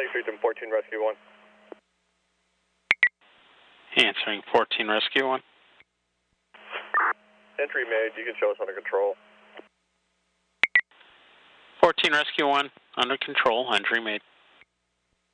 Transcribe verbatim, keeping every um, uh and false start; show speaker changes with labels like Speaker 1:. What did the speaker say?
Speaker 1: Thanks, Houston, fourteen Rescue one.
Speaker 2: Answering fourteen Rescue one.
Speaker 1: Entry made, you can show us under control.
Speaker 2: fourteen Rescue one, under control, entry made.